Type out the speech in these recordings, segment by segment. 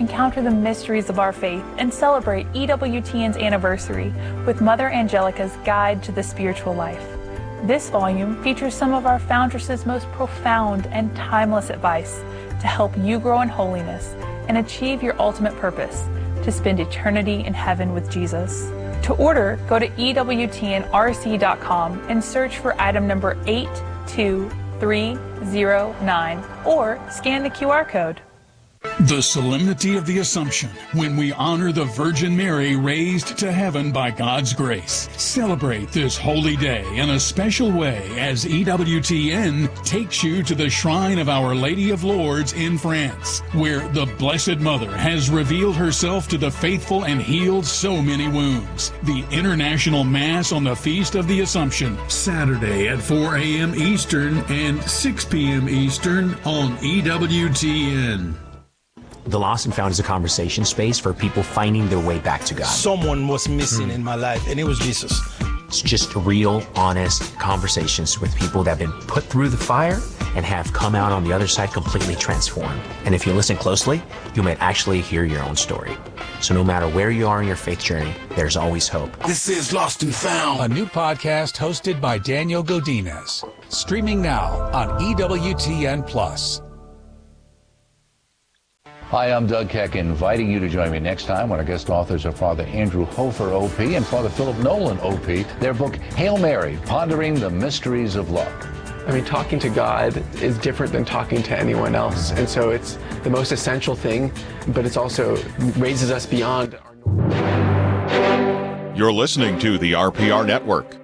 encounter the mysteries of our faith and celebrate EWTN's anniversary with Mother Angelica's Guide to the Spiritual Life. This volume features some of our foundress's most profound and timeless advice to help you grow in holiness and achieve your ultimate purpose, to spend eternity in heaven with Jesus. To order, go to EWTNRC.com and search for item number 82309 or scan the QR code. The solemnity of the Assumption, when we honor the Virgin Mary raised to heaven by God's grace. Celebrate this holy day in a special way as EWTN takes you to the shrine of Our Lady of Lourdes in France, where the Blessed Mother has revealed herself to the faithful and healed so many wounds. The International Mass on the Feast of the Assumption, Saturday at 4 a.m. Eastern and 6 p.m. Eastern on EWTN. The Lost and Found is a conversation space for people finding their way back to God. Someone was missing in my life, and it was Jesus. It's just real, honest conversations with people that have been put through the fire and have come out on the other side completely transformed. And if you listen closely, you might actually hear your own story. So no matter where you are in your faith journey, there's always hope. This is Lost and Found, a new podcast hosted by Daniel Godinez. Streaming now on EWTN+. Hi, I'm Doug Keck, inviting you to join me next time when our guest authors are Father Andrew Hofer, OP, and Father Philip Nolan, OP. Their book, Hail Mary, Pondering the Mysteries of Love. I mean, talking to God is different than talking to anyone else. And so it's the most essential thing, but it's also raises us beyond our normal. You're listening to the RPR Network.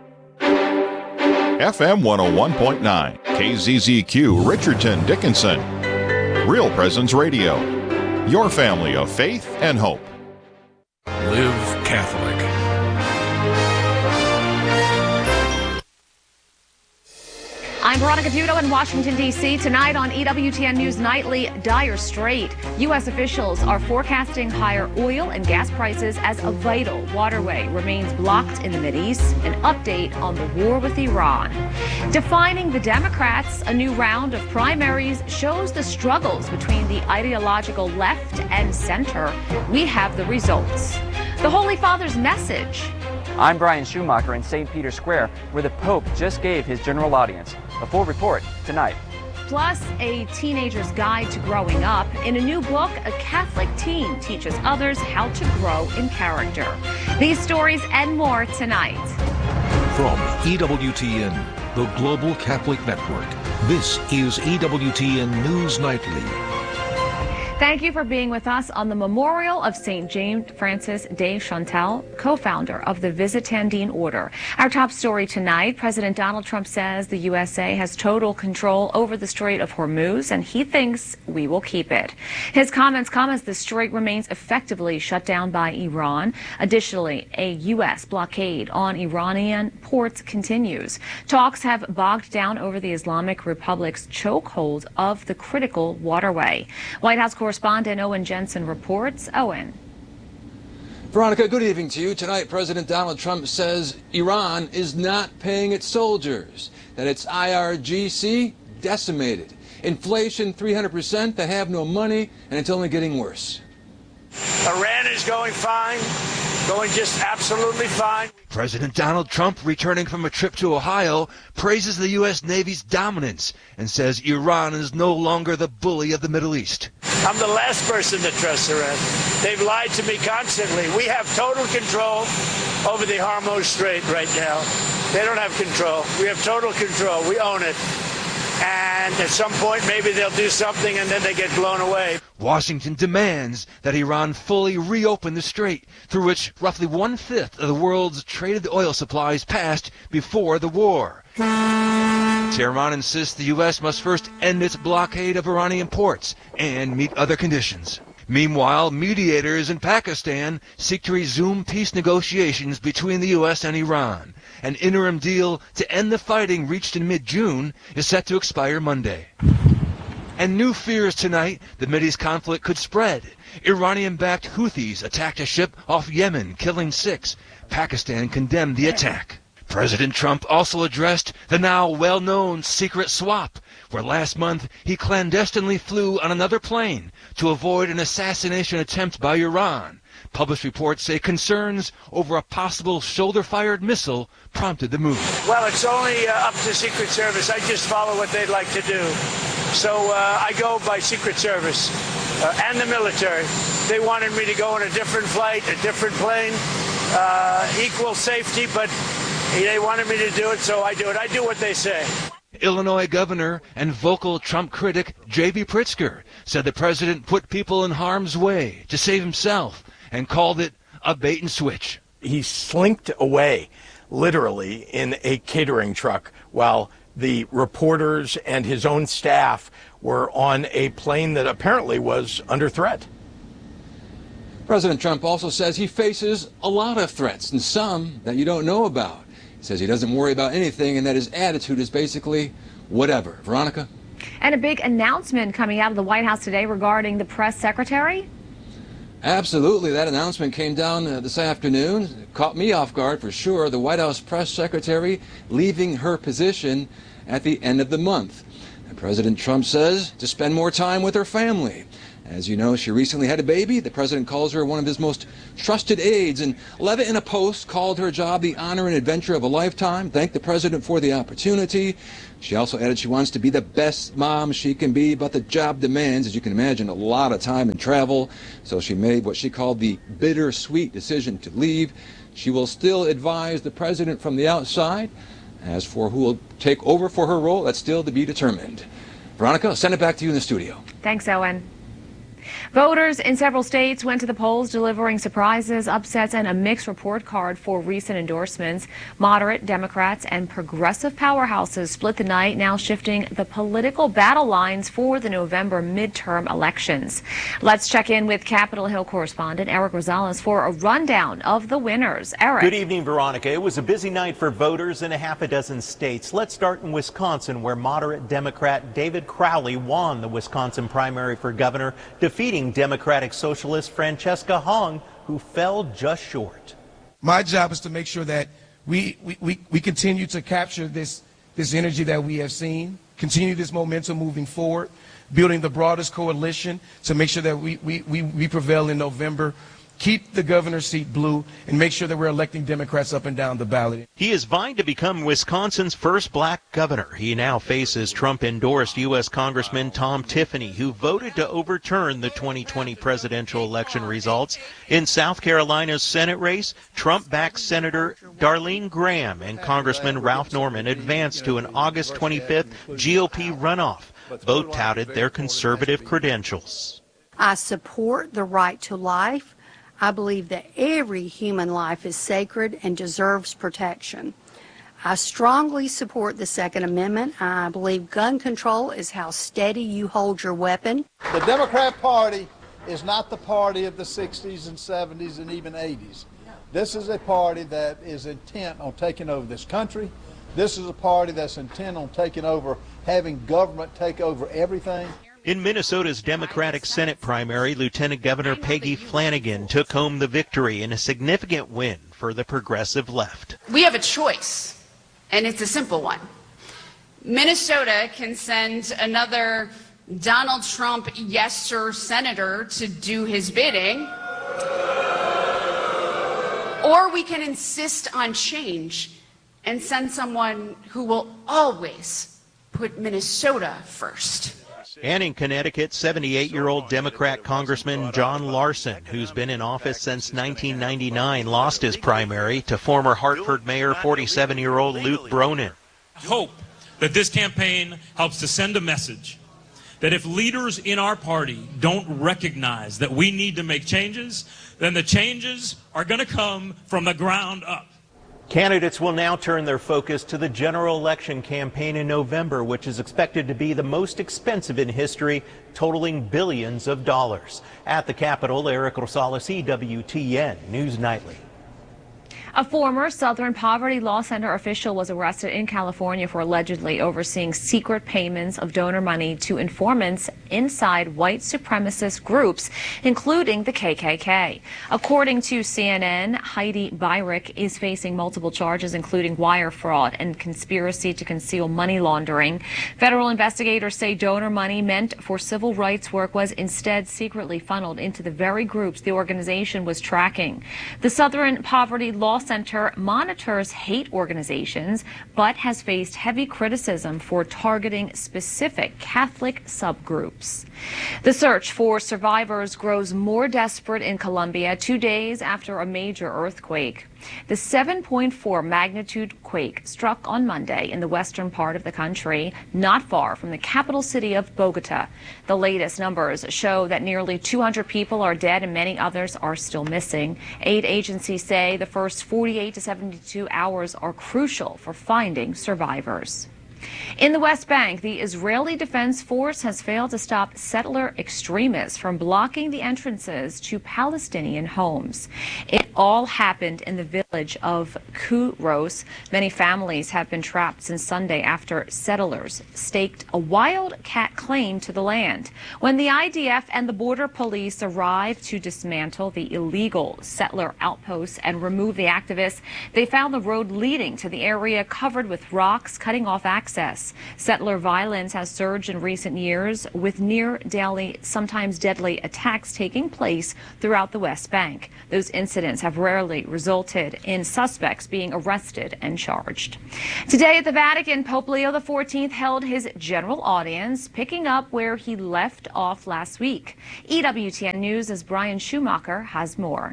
FM 101.9, KZZQ, Richardson, Dickinson. Real Presence Radio. Your family of faith and hope. Live Catholic. I'm Veronica Dudo in Washington, D.C. Tonight on EWTN News Nightly, dire strait. U.S. officials are forecasting higher oil and gas prices as a vital waterway remains blocked in the Mideast. An update on the war with Iran. Defining the Democrats, a new round of primaries shows the struggles between the ideological left and center. We have the results. The Holy Father's message. I'm Brian Schumacher in St. Peter's Square, where the Pope just gave his general audience. A full report tonight. Plus, a teenager's guide to growing up. In a new book, a Catholic teen teaches others how to grow in character. These stories and more tonight. From EWTN, the Global Catholic Network, this is EWTN News Nightly. Thank you for being with us on the memorial of St. James Francis de Chantal, co-founder of the Visitandine Order. Our top story tonight, President Donald Trump says the USA has total control over the Strait of Hormuz, and he thinks we will keep it. His comments come as the strait remains effectively shut down by Iran. Additionally, a U.S. blockade on Iranian ports continues. Talks have bogged down over the Islamic Republic's chokehold of the critical waterway. White House correspondent Owen Jensen reports. Owen. Veronica, good evening to you. Tonight, President Donald Trump says Iran is not paying its soldiers, that its IRGC decimated. Inflation 300%, they have no money, and it's only getting worse. Iran is going fine, going just absolutely fine. President Donald Trump, returning from a trip to Ohio, praises the U.S. Navy's dominance and says Iran is no longer the bully of the Middle East. I'm the last person to trust Iran. They've lied to me constantly. We have total control over the Hormuz Strait right now. They don't have control. We have total control. We own it. And at some point, maybe they'll do something and then they get blown away. Washington demands that Iran fully reopen the strait, through which roughly 1/5 of the world's traded oil supplies passed before the war. Tehran insists the U.S. must first end its blockade of Iranian ports and meet other conditions. Meanwhile, mediators in Pakistan seek to resume peace negotiations between the U.S. and Iran. An interim deal to end the fighting reached in mid-June is set to expire Monday. And new fears tonight, the Mideast conflict could spread. Iranian-backed Houthis attacked a ship off Yemen, killing 6. Pakistan condemned the attack. President Trump also addressed the now well-known secret swap, where last month he clandestinely flew on another plane to avoid an assassination attempt by Iran. Published reports say concerns over a possible shoulder-fired missile prompted the move. Well, it's only up to Secret Service. I just follow what they'd like to do. So I go by Secret Service and the military. They wanted me to go on a different flight, a different plane, equal safety, but they wanted me to do it, so I do it. I do what they say. Illinois governor and vocal Trump critic J.B. Pritzker said the president put people in harm's way to save himself and called it a bait and switch. He slinked away, literally, in a catering truck while the reporters and his own staff were on a plane that apparently was under threat. President Trump also says he faces a lot of threats, and some that you don't know about. He says he doesn't worry about anything and that his attitude is basically whatever. Veronica? And a big announcement coming out of the White House today regarding the press secretary. Absolutely. That announcement came down this afternoon. It caught me off guard for sure. The White House press secretary leaving her position at the end of the month. And President Trump says to spend more time with her family. As you know, she recently had a baby. The president calls her one of his most trusted aides. And Levitt, in a post, called her job the honor and adventure of a lifetime, thanked the president for the opportunity. She also added she wants to be the best mom she can be, but the job demands, as you can imagine, a lot of time and travel. So she made what she called the bittersweet decision to leave. She will still advise the president from the outside. As for who will take over for her role, that's still to be determined. Veronica, I'll send it back to you in the studio. Thanks, Owen. Voters in several states went to the polls delivering surprises, upsets, and a mixed report card for recent endorsements. Moderate Democrats and progressive powerhouses split the night, now shifting the political battle lines for the November midterm elections. Let's check in with Capitol Hill correspondent Eric Rosales for a rundown of the winners. Eric. Good evening, Veronica. It was a busy night for voters in a half a dozen states. Let's start in Wisconsin, where moderate Democrat David Crowley won the Wisconsin primary for governor, defeating Democratic Socialist Francesca Hong, who fell just short. My job is to make sure that we continue to capture this energy that we have seen, continue this momentum moving forward, building the broadest coalition to make sure that we prevail in November, keep the governor's seat blue, and make sure that we're electing Democrats up and down the ballot. He is vying to become Wisconsin's first black governor. He now faces Trump-endorsed U.S. Congressman Tom Tiffany, who voted to overturn the 2020 presidential election results. In South Carolina's Senate race, Trump-backed Senator Darlene Graham and Congressman Ralph Norman advanced to an August 25th GOP runoff. Both touted their conservative credentials. I support the right to life. I believe that every human life is sacred and deserves protection. I strongly support the Second Amendment. I believe gun control is how steady you hold your weapon. The Democrat Party is not the party of the 60s and 70s and even 80s. This is a party that is intent on taking over this country. This is a party that's intent on taking over, having government take over everything. In Minnesota's Democratic Senate primary, Lieutenant Governor Peggy Flanagan took home the victory in a significant win for the progressive left. We have a choice, and it's a simple one. Minnesota can send another Donald Trump yes sir senator to do his bidding, or we can insist on change and send someone who will always put Minnesota first. And in Connecticut, 78-year-old Democrat Congressman John Larson, who's been in office since 1999, lost his primary to former Hartford Mayor 47-year-old Luke Bronin. I hope that this campaign helps to send a message that if leaders in our party don't recognize that we need to make changes, then the changes are going to come from the ground up. Candidates will now turn their focus to the general election campaign in November, which is expected to be the most expensive in history, totaling billions of dollars. At the Capitol, Eric Rosales, EWTN News Nightly. A former Southern Poverty Law Center official was arrested in California for allegedly overseeing secret payments of donor money to informants inside white supremacist groups, including the KKK. According to CNN, Heidi Beirich is facing multiple charges, including wire fraud and conspiracy to conceal money laundering. Federal investigators say donor money meant for civil rights work was instead secretly funneled into the very groups the organization was tracking. The Southern Poverty Law Center monitors hate organizations, but has faced heavy criticism for targeting specific Catholic subgroups. The search for survivors grows more desperate in Colombia 2 days after a major earthquake. The 7.4 magnitude quake struck on Monday in the western part of the country, not far from the capital city of Bogota. The latest numbers show that nearly 200 people are dead and many others are still missing. Aid agencies say the first 48 to 72 hours are crucial for finding survivors. In the West Bank, the Israeli Defense Force has failed to stop settler extremists from blocking the entrances to Palestinian homes. It all happened in the village of Kuros. Many families have been trapped since Sunday after settlers staked a wildcat claim to the land. When the IDF and the border police arrived to dismantle the illegal settler outposts and remove the activists, they found the road leading to the area covered with rocks, cutting off access. Settler violence has surged in recent years, with near-daily, sometimes deadly attacks taking place throughout the West Bank. Those incidents have rarely resulted in suspects being arrested and charged. Today at the Vatican, Pope Leo XIV held his general audience, picking up where he left off last week. EWTN News' Brian Schumacher has more.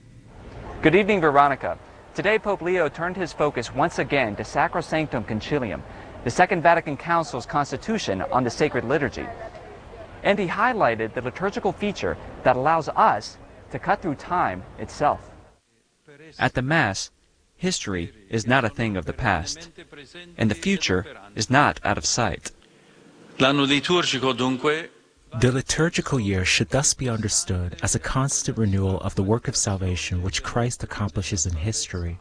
Good evening, Veronica. Today, Pope Leo turned his focus once again to Sacrosanctum Concilium, the Second Vatican Council's constitution on the sacred liturgy. And he highlighted the liturgical feature that allows us to cut through time itself. At the Mass, history is not a thing of the past, and the future is not out of sight. The liturgical year should thus be understood as a constant renewal of the work of salvation which Christ accomplishes in history.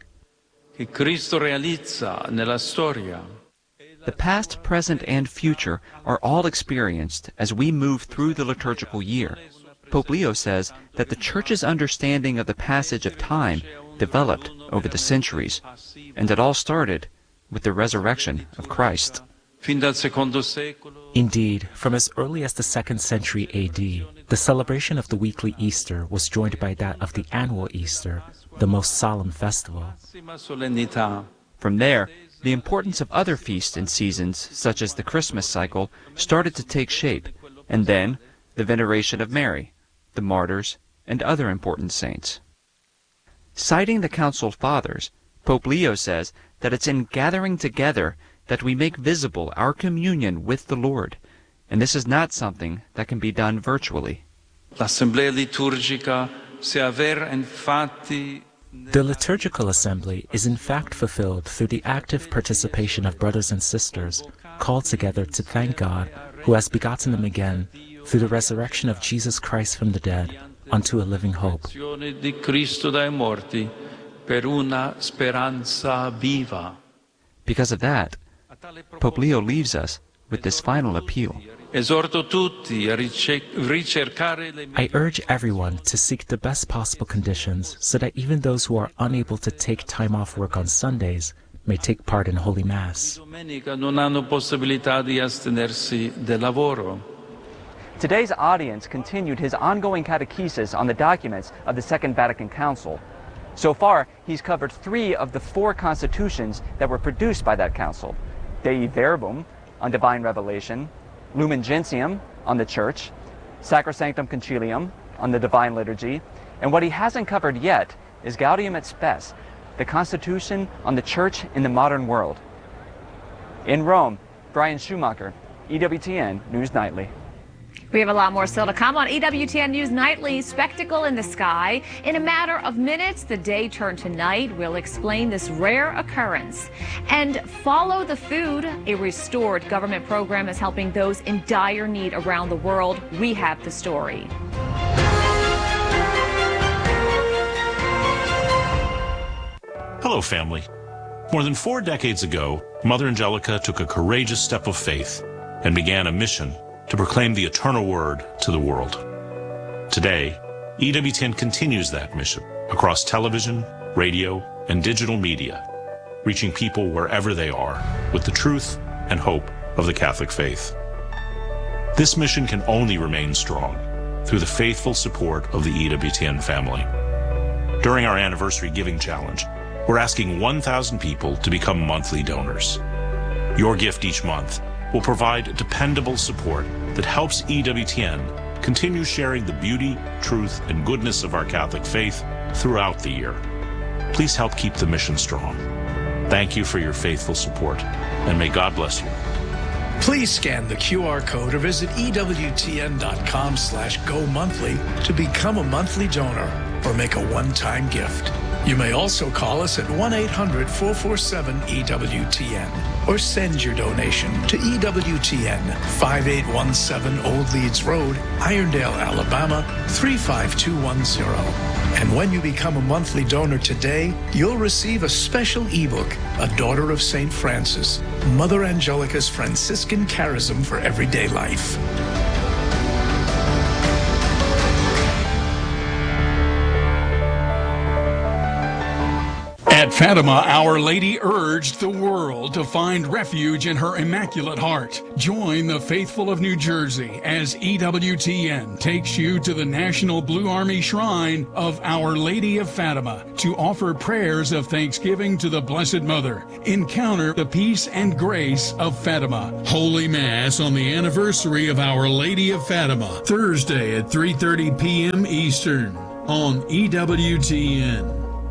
The past, present, and future are all experienced as we move through the liturgical year. Pope Leo says that the Church's understanding of the passage of time developed over the centuries, and it all started with the resurrection of Christ. Indeed, from as early as the 2nd century AD, the celebration of the weekly Easter was joined by that of the annual Easter, the most solemn festival. From there, the importance of other feasts and seasons, such as the Christmas cycle, started to take shape, and then the veneration of Mary, the martyrs, and other important saints. Citing the Council Fathers, Pope Leo says that it's in gathering together that we make visible our communion with the Lord, and this is not something that can be done virtually. The liturgical assembly is in fact fulfilled through the active participation of brothers and sisters, called together to thank God, who has begotten them again, through the resurrection of Jesus Christ from the dead, unto a living hope. Because of that, Pope Leo leaves us with this final appeal. I urge everyone to seek the best possible conditions so that even those who are unable to take time off work on Sundays may take part in Holy Mass. Today's audience continued his ongoing catechesis on the documents of the Second Vatican Council. So far, he's covered 3 of the 4 constitutions that were produced by that council: Dei Verbum, on divine revelation; Lumen Gentium, on the Church; Sacrosanctum Concilium, on the divine liturgy; and what he hasn't covered yet is Gaudium et Spes, the Constitution on the Church in the modern world. In Rome, Brian Schumacher, EWTN News Nightly. We have a lot more still to come on EWTN News Nightly. Spectacle in the sky. In a matter of minutes, the day turned to night. We'll explain this rare occurrence. And Follow the Food, a restored government program, is helping those in dire need around the world. We have the story. Hello, family. More than 4 decades ago, Mother Angelica took a courageous step of faith and began a mission to proclaim the eternal word to the world. Today, EWTN continues that mission across television, radio, and digital media, reaching people wherever they are with the truth and hope of the Catholic faith. This mission can only remain strong through the faithful support of the EWTN family. During our anniversary giving challenge, we're asking 1,000 people to become monthly donors. Your gift each month will provide dependable support that helps EWTN continue sharing the beauty, truth, and goodness of our Catholic faith throughout the year. Please help keep the mission strong. Thank you for your faithful support, and may God bless you. Please scan the QR code or visit EWTN.com/GoMonthly to become a monthly donor or make a one-time gift. You may also call us at 1-800-447-EWTN or send your donation to EWTN, 5817 Old Leeds Road, Irondale, Alabama, 35210. And when you become a monthly donor today, you'll receive a special ebook, A Daughter of St. Francis, Mother Angelica's Franciscan Charism for Everyday Life. At Fatima, Our Lady urged the world to find refuge in her Immaculate Heart. Join the faithful of New Jersey as EWTN takes you to the National Blue Army Shrine of Our Lady of Fatima to offer prayers of thanksgiving to the Blessed Mother. Encounter the peace and grace of Fatima. Holy Mass on the anniversary of Our Lady of Fatima, Thursday at 3:30 p.m. Eastern on EWTN.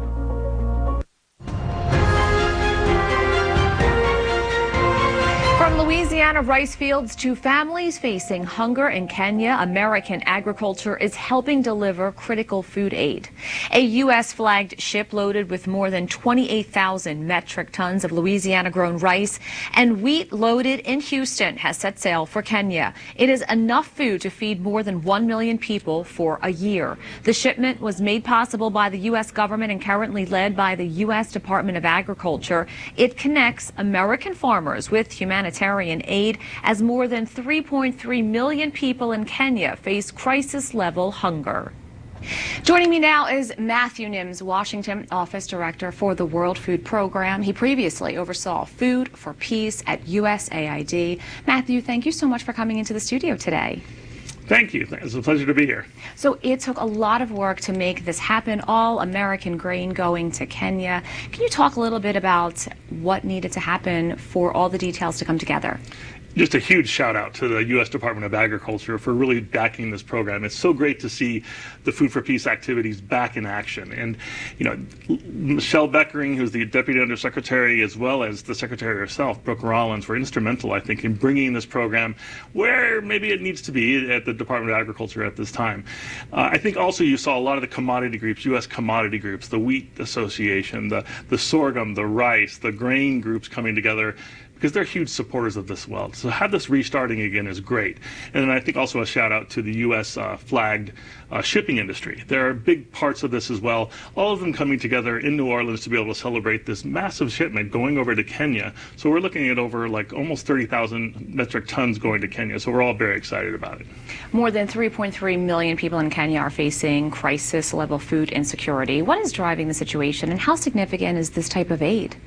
Louisiana rice fields to families facing hunger in Kenya, American agriculture is helping deliver critical food aid. A U.S.-flagged ship loaded with more than 28,000 metric tons of Louisiana-grown rice and wheat loaded in Houston has set sail for Kenya. It is enough food to feed more than 1 million people for a year. The shipment was made possible by the U.S. government and currently led by the U.S. Department of Agriculture. It connects American farmers with humanitarian aid as more than 3.3 million people in Kenya face crisis-level hunger. Joining me now is Matthew Nims, Washington Office Director for the World Food Program. He previously oversaw Food for Peace at USAID. Matthew, thank you so much for coming into the studio today. Thank you. It's a pleasure to be here. So it took a lot of work to make this happen, all American grain going to Kenya. Can you talk a little bit about what needed to happen for all the details to come together? Just a huge shout out to the U.S. Department of Agriculture for really backing this program. It's so great to see the Food for Peace activities back in action. And, you know, Michelle Beckering, who's the Deputy Undersecretary, as well as the Secretary herself, Brooke Rollins, were instrumental, I think, in bringing this program where maybe it needs to be at the Department of Agriculture at this time. I think also you saw a lot of the commodity groups, U.S. commodity groups, the Wheat Association, the sorghum, the rice, the grain groups coming together, because they're huge supporters of this well. So have this restarting again is great. And then I think also a shout out to the U.S. Flagged shipping industry. There are big parts of this as well, all of them coming together in New Orleans to be able to celebrate this massive shipment going over to Kenya. So we're looking at over like almost 30,000 metric tons going to Kenya. So we're all very excited about it. More than 3.3 million people in Kenya are facing crisis-level food insecurity. What is driving the situation, and how significant is this type of aid?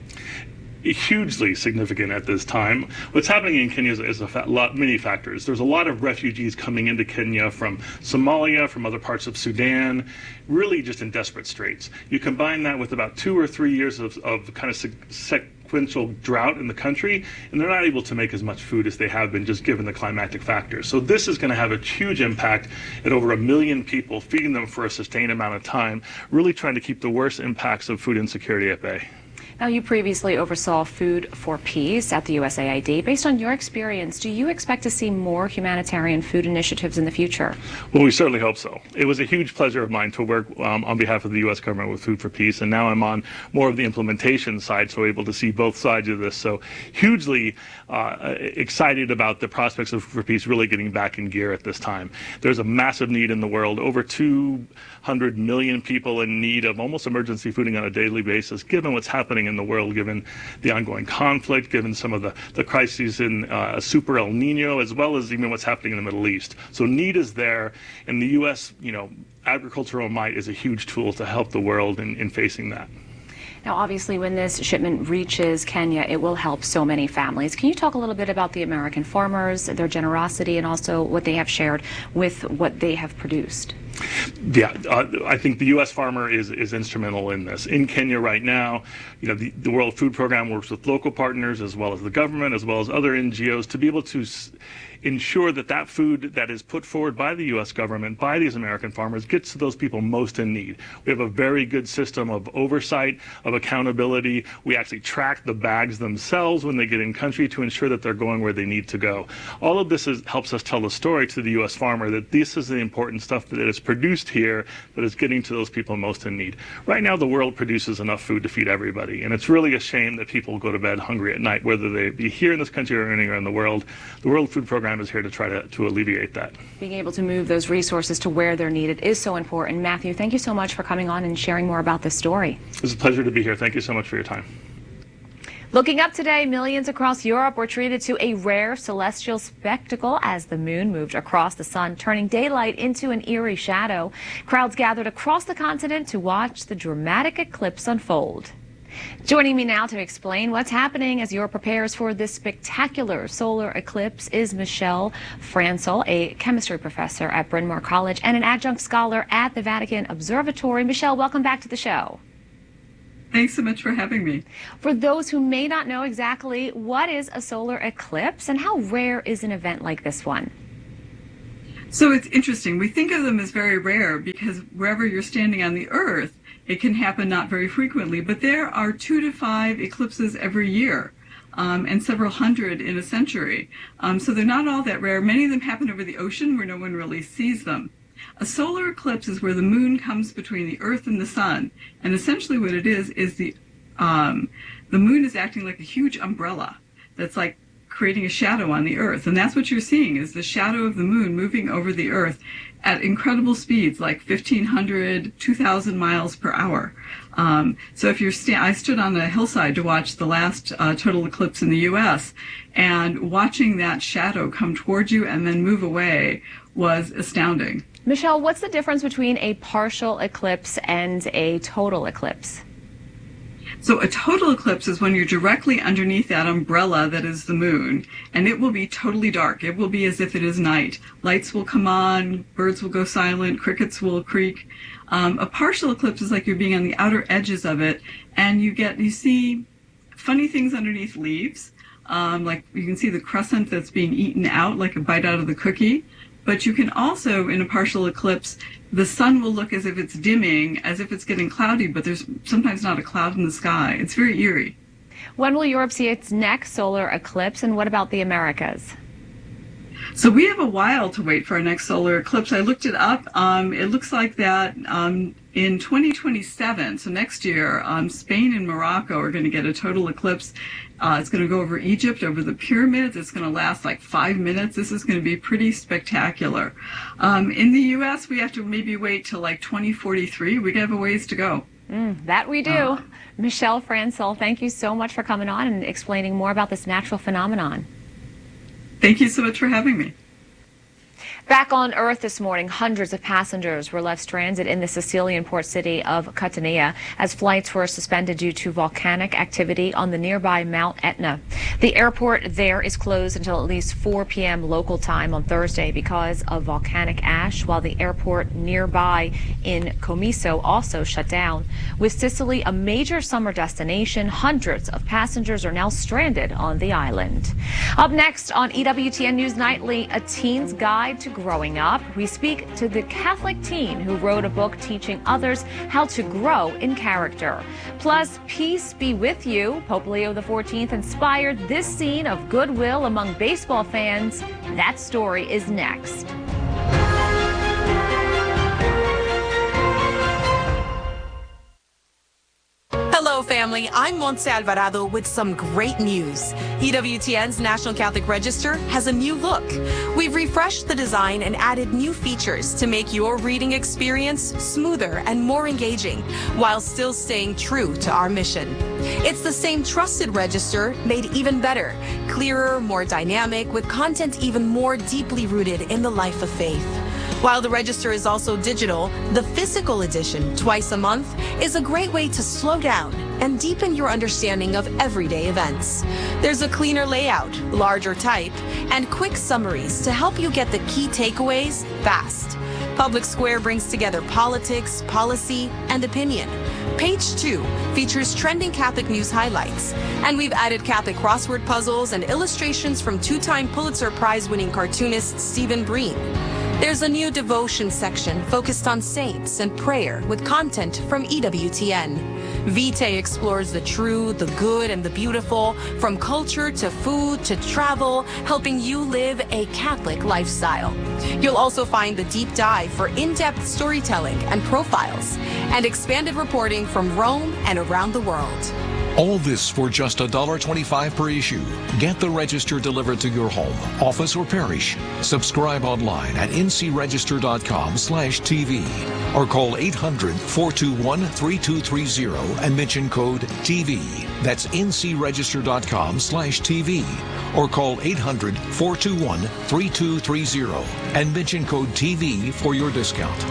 Hugely significant at this time. What's happening in Kenya is many factors. There's a lot of refugees coming into Kenya from Somalia, from other parts of Sudan, really just in desperate straits. You combine that with about 2 or 3 years of kind of sequential drought in the country, and they're not able to make as much food as they have been just given the climatic factors. So this is going to have a huge impact at over 1 million people, feeding them for a sustained amount of time, really trying to keep the worst impacts of food insecurity at bay. Now, you previously oversaw Food for Peace at the USAID. Based on your experience, do you expect to see more humanitarian food initiatives in the future? Well, we certainly hope so. It was a huge pleasure of mine to work on behalf of the U.S. government with Food for Peace, and now I'm on more of the implementation side, so able to see both sides of this. So hugely excited about the prospects of Food for Peace really getting back in gear at this time. There's a massive need in the world, over 200 million people in need of almost emergency fooding on a daily basis, given what's happening in the world, given the ongoing conflict, given some of the crises in Super El Nino, as well as even what's happening in the Middle East. So need is there, and the U.S., agricultural might is a huge tool to help the world in facing that. Now, obviously, when this shipment reaches Kenya, it will help so many families. Can you talk a little bit about the American farmers, their generosity, and also what they have shared with what they have produced? Yeah, I think the U.S. farmer is instrumental in this. In Kenya right now, the World Food Program works with local partners as well as the government, as well as other NGOs, to be able to ensure that food that is put forward by the U.S. government, by these American farmers, gets to those people most in need. We have a very good system of oversight, of accountability. We actually track the bags themselves when they get in country to ensure that they're going where they need to go. All of this helps us tell the story to the U.S. farmer that this is the important stuff that is produced here that is getting to those people most in need. Right now, the world produces enough food to feed everybody, and it's really a shame that people go to bed hungry at night, whether they be here in this country or anywhere in the world. The World Food Program is here to try to alleviate that. Being able to move those resources to where they're needed is so important. Matthew, thank you so much for coming on and sharing more about this story. It's a pleasure to be here. Thank you so much for your time. Looking up today, millions across Europe were treated to a rare celestial spectacle as the moon moved across the sun, turning daylight into an eerie shadow. Crowds gathered across the continent to watch the dramatic eclipse unfold. Joining me now to explain what's happening as Europe prepares for this spectacular solar eclipse is Michelle Francel, a chemistry professor at Bryn Mawr College and an adjunct scholar at the Vatican Observatory. Michelle, welcome back to the show. Thanks so much for having me. For those who may not know exactly, what is a solar eclipse and how rare is an event like this one? So it's interesting. We think of them as very rare because wherever you're standing on the Earth, it can happen not very frequently, but there are 2 to 5 eclipses every year, and several hundred in a century. So they're not all that rare. Many of them happen over the ocean where no one really sees them. A solar eclipse is where the moon comes between the Earth and the sun, and essentially what it is the moon is acting like a huge umbrella that's like creating a shadow on the Earth, and that's what you're seeing is the shadow of the moon moving over the Earth at incredible speeds, like 1,500, 2,000 miles per hour. So if you're I stood on a hillside to watch the last total eclipse in the U.S., and watching that shadow come toward you and then move away was astounding. Michelle, what's the difference between a partial eclipse and a total eclipse? So a total eclipse is when you're directly underneath that umbrella that is the moon, and it will be totally dark. It will be as if it is night. Lights will come on, birds will go silent, crickets will creak. A partial eclipse is like you're being on the outer edges of it, and you see funny things underneath leaves. Like you can see the crescent that's being eaten out, like a bite out of the cookie. But you can also, in a partial eclipse, the sun will look as if it's dimming, as if it's getting cloudy, but there's sometimes not a cloud in the sky. It's very eerie. When will Europe see its next solar eclipse, and what about the Americas? So we have a while to wait for our next solar eclipse. I looked it up. It looks like that in 2027, so next year, Spain and Morocco are going to get a total eclipse. It's going to go over Egypt, over the pyramids. It's going to last like 5 minutes. This is going to be pretty spectacular. In the U.S., we have to maybe wait till like 2043. We have a ways to go. That we do. Michelle Francel, thank you so much for coming on and explaining more about this natural phenomenon. Thank you so much for having me. Back on Earth this morning, hundreds of passengers were left stranded in the Sicilian port city of Catania as flights were suspended due to volcanic activity on the nearby Mount Etna. The airport there is closed until at least 4 p.m. local time on Thursday because of volcanic ash, while the airport nearby in Comiso also shut down. With Sicily a major summer destination, hundreds of passengers are now stranded on the island. Up next on EWTN News Nightly, a teen's guide to growing up. We speak to the Catholic teen who wrote a book teaching others how to grow in character. Plus, peace be with you. Pope Leo XIV inspired this scene of goodwill among baseball fans. That story is next. Hello, family. I'm Montse Alvarado with some great news. EWTN's National Catholic Register has a new look. We've refreshed the design and added new features to make your reading experience smoother and more engaging, while still staying true to our mission. It's the same trusted register, made even better, clearer, more dynamic, with content even more deeply rooted in the life of faith. While the register is also digital, the physical edition, twice a month, is a great way to slow down and deepen your understanding of everyday events. There's a cleaner layout, larger type, and quick summaries to help you get the key takeaways fast. Public Square brings together politics, policy, and opinion. Page 2 features trending Catholic news highlights, and we've added Catholic crossword puzzles and illustrations from two-time Pulitzer Prize-winning cartoonist Stephen Breen. There's a new devotion section focused on saints and prayer with content from EWTN. Vitae explores the true, the good, and the beautiful, from culture to food to travel, helping you live a Catholic lifestyle. You'll also find the deep dive for in-depth storytelling and profiles, and expanded reporting from Rome and around the world. All this for just $1.25 per issue. Get the register delivered to your home, office, or parish. Subscribe online at ncregister.com/TV or call 800-421-3230 and mention code TV. That's ncregister.com/TV or call 800-421-3230 and mention code TV for your discount.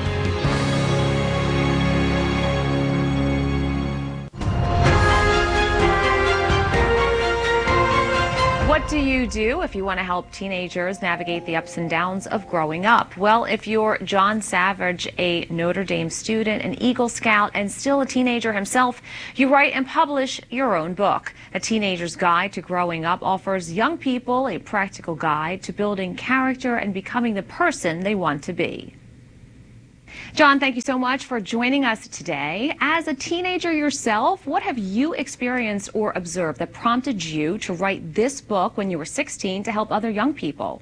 What do you do if you want to help teenagers navigate the ups and downs of growing up? Well, if you're John Savage, a Notre Dame student, an Eagle Scout, and still a teenager himself, you write and publish your own book. A Teenager's Guide to Growing Up offers young people a practical guide to building character and becoming the person they want to be. John, thank you so much for joining us today. As a teenager yourself, what have you experienced or observed that prompted you to write this book when you were 16 to help other young people?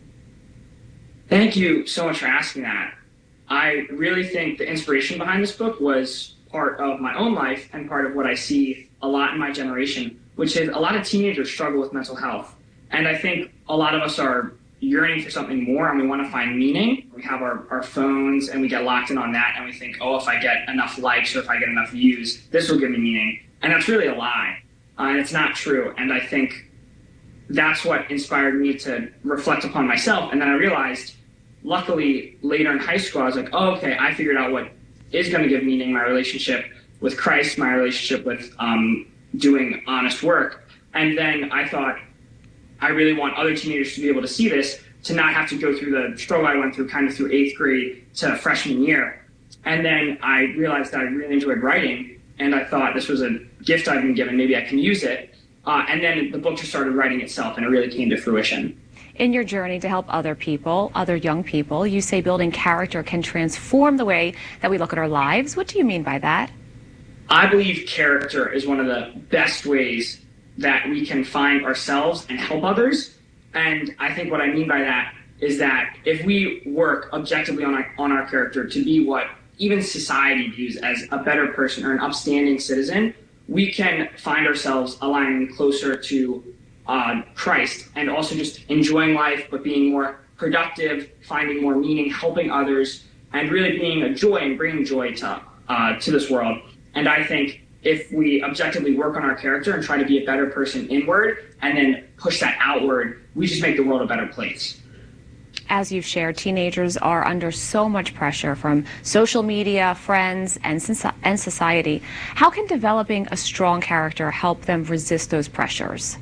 Thank you so much for asking that. I really think the inspiration behind this book was part of my own life and part of what I see a lot in my generation, which is a lot of teenagers struggle with mental health. And I think a lot of us are yearning for something more, and we want to find meaning. We have our phones and we get locked in on that, and we think, oh, if I get enough likes or if I get enough views, this will give me meaning. And that's really a lie. And it's not true. And I think that's what inspired me to reflect upon myself. And then I realized, luckily, later in high school, I was like, oh, okay, I figured out what is going to give meaning: my relationship with Christ, my relationship with doing honest work. And then I thought, I really want other teenagers to be able to see this, to not have to go through the struggle I went through kind of through 8th grade to freshman year. And then I realized that I really enjoyed writing, and I thought this was a gift I've been given, maybe I can use it. And then the book just started writing itself, and it really came to fruition. In your journey to help other people, other young people, you say building character can transform the way that we look at our lives. What do you mean by that? I believe character is one of the best ways that we can find ourselves and help others. And I think what I mean by that is that if we work objectively on our character to be what even society views as a better person or an upstanding citizen, we can find ourselves aligning closer to Christ, and also just enjoying life, but being more productive, finding more meaning, helping others, and really being a joy and bringing joy to this world. And I think if we objectively work on our character and try to be a better person inward and then push that outward, we just make the world a better place. As you've shared, teenagers are under so much pressure from social media, friends, and society. How can developing a strong character help them resist those pressures?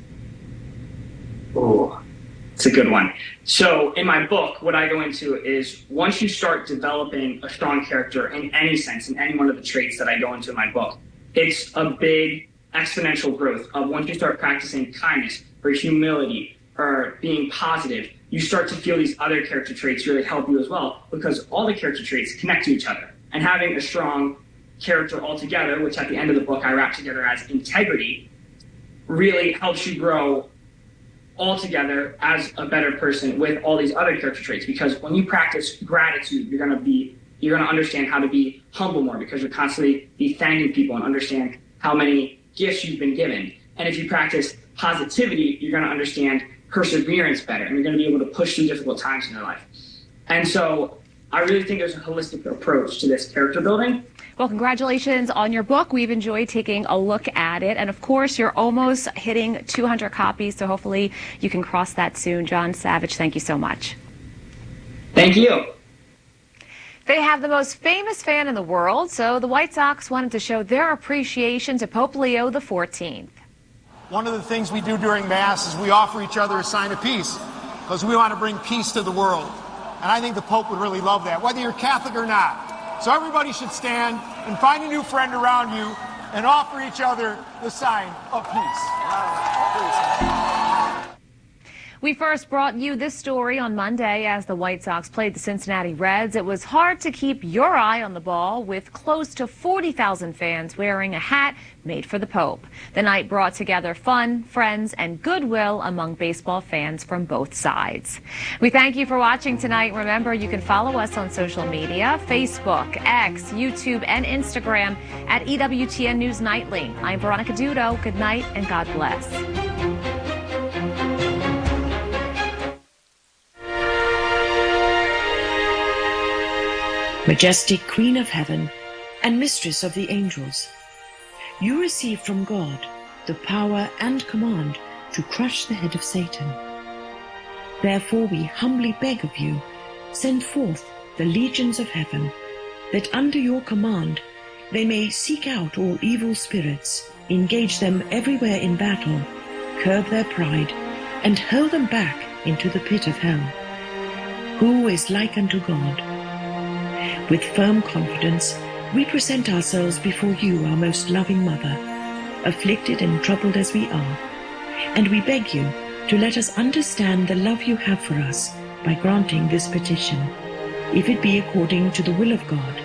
Oh, it's a good one. So in my book, what I go into is once you start developing a strong character in any sense, in any one of the traits that I go into in my book, it's a big exponential growth of once you start practicing kindness or humility or being positive, you start to feel these other character traits really help you as well, because all the character traits connect to each other. And having a strong character altogether, which at the end of the book I wrap together as integrity, really helps you grow altogether as a better person with all these other character traits. Because when you practice gratitude, you're going to understand how to be humble more, because you're constantly be thanking people and understand how many gifts you've been given. And if you practice positivity, you're going to understand perseverance better, and you're going to be able to push through difficult times in your life. And so I really think there's a holistic approach to this character building. Well, congratulations on your book. We've enjoyed taking a look at it. And of course, you're almost hitting 200 copies, so hopefully you can cross that soon. John Savage, thank you so much. Thank you. They have the most famous fan in the world, so the White Sox wanted to show their appreciation to Pope Leo XIV. One of the things we do during Mass is we offer each other a sign of peace, because we want to bring peace to the world. And I think the Pope would really love that, whether you're Catholic or not. So everybody should stand and find a new friend around you and offer each other the sign of peace. We first brought you this story on Monday as the White Sox played the Cincinnati Reds. It was hard to keep your eye on the ball with close to 40,000 fans wearing a hat made for the Pope. The night brought together fun, friends, and goodwill among baseball fans from both sides. We thank you for watching tonight. Remember, you can follow us on social media, Facebook, X, YouTube, and Instagram at EWTN News Nightly. I'm Veronica Dudo. Good night and God bless. Majestic Queen of Heaven and Mistress of the Angels, you receive from God the power and command to crush the head of Satan. Therefore we humbly beg of you, send forth the legions of heaven, that under your command they may seek out all evil spirits, engage them everywhere in battle, curb their pride, and hurl them back into the pit of hell. Who is like unto God? With firm confidence, we present ourselves before you, our most loving Mother, afflicted and troubled as we are, and we beg you to let us understand the love you have for us by granting this petition, if it be according to the will of God,